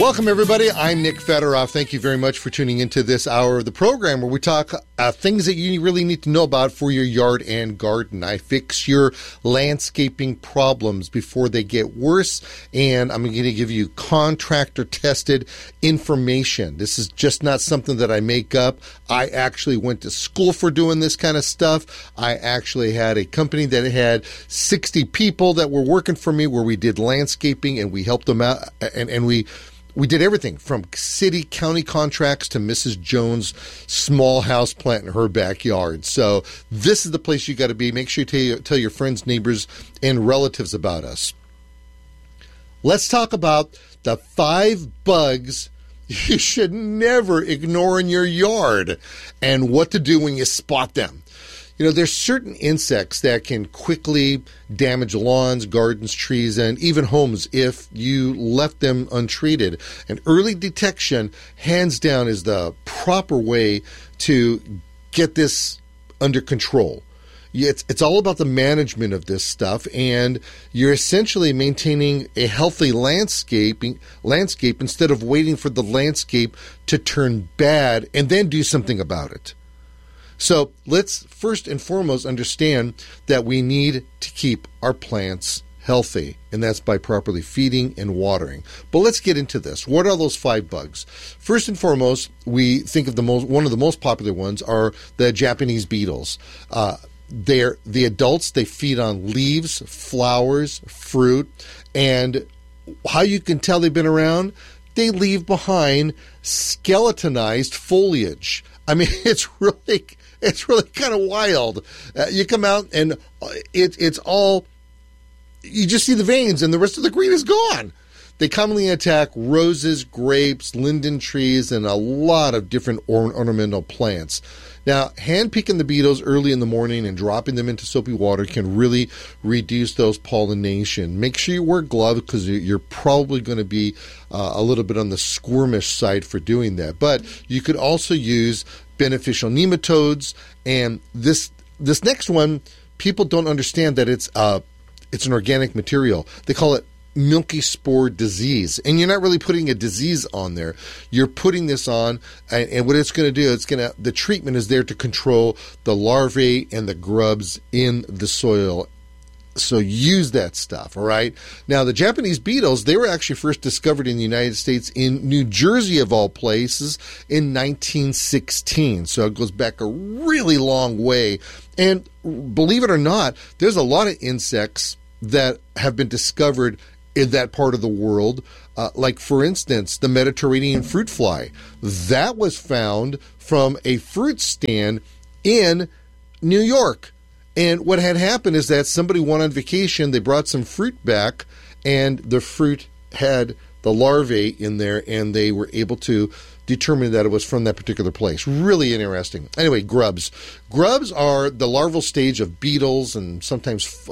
Welcome, everybody. I'm Nick Fedoroff. Thank you very much for tuning into this hour of the program where we talk things that you really need to know about for your yard and garden. I fix your landscaping problems before they get worse, and I'm going to give you contractor-tested information. This is just not something that I make up. I actually went to school for doing this kind of stuff. I actually had a company that had 60 people that were working for me where we did landscaping, and we helped them out, and we did everything from city, county contracts to Mrs. Jones' small house plant in her backyard. So this is the place you got to be. Make sure you tell your friends, neighbors, and relatives about us. Let's talk about the 5 bugs you should never ignore in your yard and what to do when you spot them. You know, there's certain insects that can quickly damage lawns, gardens, trees, and even homes if you left them untreated. And early detection, hands down, is the proper way to get this under control. It's all about the management of this stuff, and you're essentially maintaining a healthy landscape instead of waiting for the landscape to turn bad and then do something about it. So let's first and foremost understand that we need to keep our plants healthy, and that's by properly feeding and watering. But let's get into this. What are those 5 bugs? First and foremost, we think of one of the most popular ones are the Japanese beetles. They're the adults. They feed on leaves, flowers, fruit, and how you can tell they've been around? They leave behind skeletonized foliage. I mean, it's really kind of wild. You come out and it's all, you just see the veins and the rest of the green is gone. They commonly attack roses, grapes, linden trees, and a lot of different ornamental plants. Now, hand-picking the beetles early in the morning and dropping them into soapy water can really reduce those pollination. Make sure you wear gloves because you're probably going to be a little bit on the squirmish side for doing that. But you could also use beneficial nematodes, and this next one, people don't understand that it's an organic material. They call it milky spore disease, and you're not really putting a disease on there. You're putting this on, and what it's going to do, the treatment is there to control the larvae and the grubs in the soil. So use that stuff, all right? Now, the Japanese beetles, they were actually first discovered in the United States in New Jersey, of all places, in 1916. So it goes back a really long way. And believe it or not, there's a lot of insects that have been discovered in that part of the world. Like, for instance, the Mediterranean fruit fly. That was found from a fruit stand in New York. And what had happened is that somebody went on vacation, they brought some fruit back, and the fruit had the larvae in there, and they were able to determine that it was from that particular place. Really interesting. Anyway, grubs. Grubs are the larval stage of beetles, and sometimes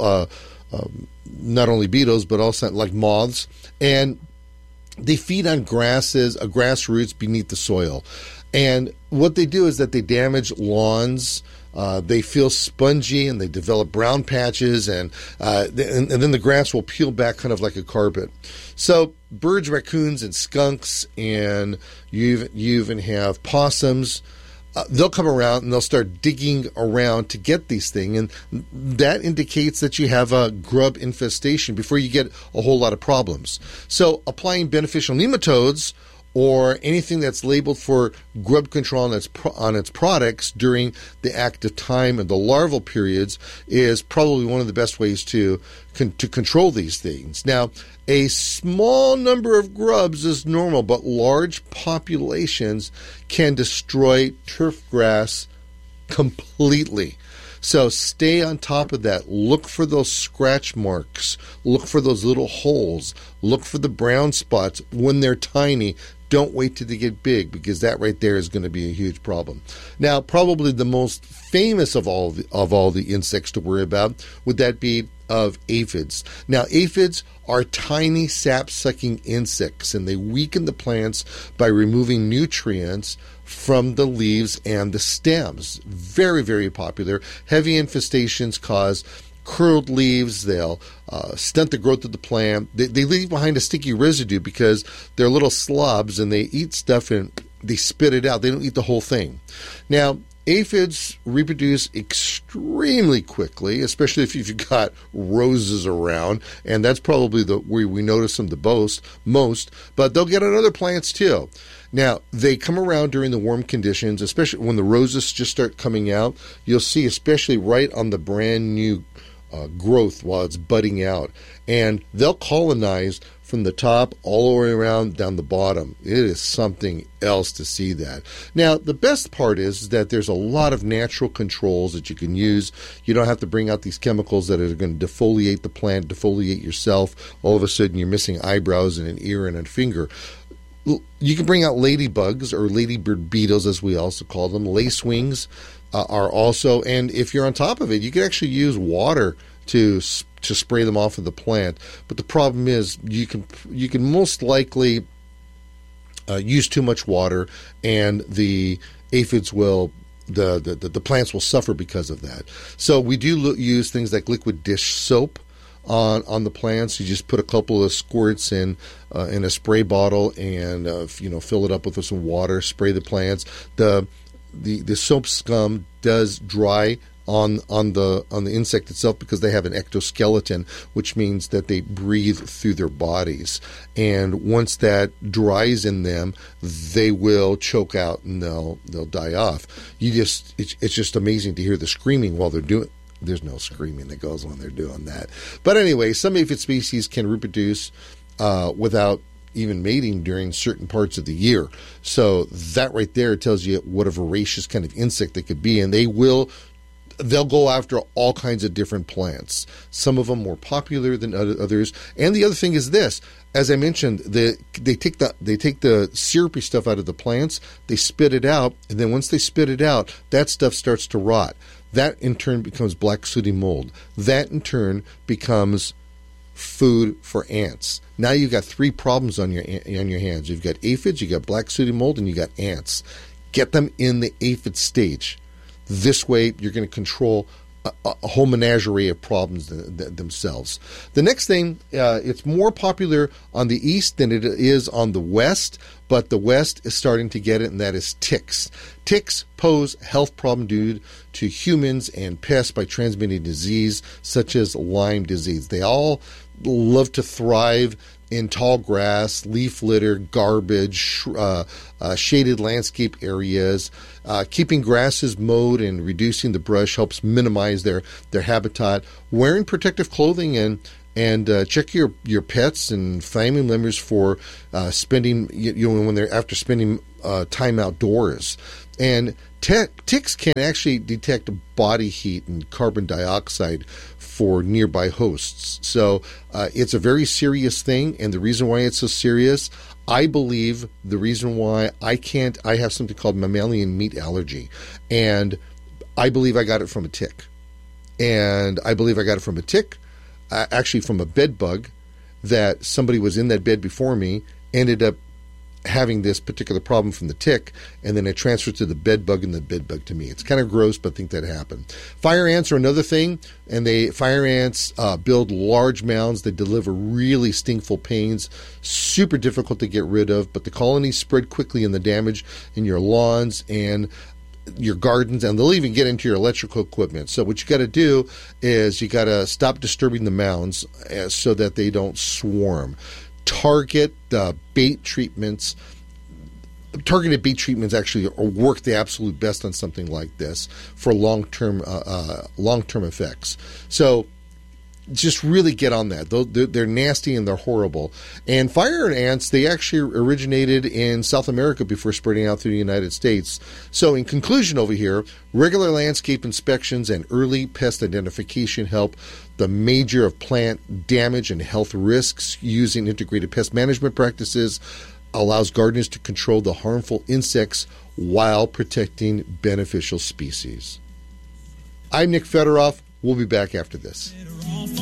not only beetles, but also like moths. And they feed on grasses, grass roots beneath the soil. And what they do is that they damage lawns. They feel spongy and they develop brown patches, and then the grass will peel back kind of like a carpet. So birds, raccoons, and skunks, and you even have possums. They'll come around and they'll start digging around to get these things, and that indicates that you have a grub infestation before you get a whole lot of problems. So applying beneficial nematodes or anything that's labeled for grub control on its products during the active time and the larval periods is probably one of the best ways to control these things. Now, a small number of grubs is normal, but large populations can destroy turf grass completely. So stay on top of that. Look for those scratch marks. Look for those little holes. Look for the brown spots when they're tiny. Don't wait till they get big, because that right there is going to be a huge problem. Now, probably the most famous of all the insects to worry about would that be of aphids. Now, aphids are tiny sap-sucking insects, and they weaken the plants by removing nutrients from the leaves and the stems. Very, very popular. Heavy infestations cause curled leaves. They'll stunt the growth of the plant. They leave behind a sticky residue because they're little slobs and they eat stuff and they spit it out. They don't eat the whole thing. Now, aphids reproduce extremely quickly, especially if you've got roses around, and that's probably where we notice them the most, but they'll get on other plants too. Now, they come around during the warm conditions, especially when the roses just start coming out. You'll see, especially right on the brand new growth while it's budding out, and they'll colonize from the top all the way around down the bottom. It is something else to see that. Now, the best part is that there's a lot of natural controls that you can use. You don't have to bring out these chemicals that are going to defoliate the plant, defoliate yourself. All of a sudden, you're missing eyebrows and an ear and a finger. You can bring out ladybugs or ladybird beetles, as we also call them. Lacewings are also, and if you're on top of it, you can actually use water to spray them off of the plant. But the problem is you can most likely use too much water, and the aphids will the plants will suffer because of that. So we do use things like liquid dish soap on the plants. You just put a couple of squirts in a spray bottle and fill it up with some water, spray the plants. The soap scum does dry on the insect itself because they have an ectoskeleton, which means that they breathe through their bodies. And once that dries in them, they will choke out and they'll die off. It's just amazing to hear the screaming while they're doing. There's no screaming that goes when they're doing that. But anyway, some aphid species can reproduce without even mating during certain parts of the year. So that right there tells you what a voracious kind of insect they could be, and they'll go after all kinds of different plants. Some of them more popular than others. And the other thing is this: as I mentioned, they take the syrupy stuff out of the plants, they spit it out, and then once they spit it out, that stuff starts to rot. That in turn becomes black sooty mold. That in turn becomes food for ants. Now you've got three problems on your hands. You've got aphids, you've got black sooty mold, and you got ants. Get them in the aphid stage. This way, you're going to control a whole menagerie of problems themselves. The next thing, it's more popular on the east than it is on the west, but the west is starting to get it, and that is ticks. Ticks pose a health problem due to humans and pests by transmitting disease such as Lyme disease. They all love to thrive in tall grass, leaf litter, garbage, shaded landscape areas. Keeping grasses mowed and reducing the brush helps minimize their habitat. Wearing protective clothing and check your pets and family members for spending when they're after spending time outdoors. And ticks can actually detect body heat and carbon dioxide for nearby hosts. So it's a very serious thing, and the reason why it's so serious, I believe the reason why I have something called mammalian meat allergy, and I believe I got it from a tick. And I believe I got it from a tick, actually from a bed bug, that somebody was in that bed before me, ended up having this particular problem from the tick, and then it transferred to the bed bug and the bed bug to me. It's kind of gross, but I think that happened. Fire ants are another thing, and fire ants build large mounds. They deliver really stingful pains, super difficult to get rid of, but the colonies spread quickly in the damage in your lawns and your gardens, and they'll even get into your electrical equipment. So what you got to do is you got to stop disturbing the mounds so that they don't swarm. Targeted bait treatments actually work the absolute best on something like this for long-term effects. So just really get on that. They're nasty and they're horrible. And fire ants, they actually originated in South America before spreading out through the United States. So in conclusion over here, regular landscape inspections and early pest identification help the major of plant damage and health risks. Using integrated pest management practices allows gardeners to control the harmful insects while protecting beneficial species. I'm Nick Federoff. We'll be back after this.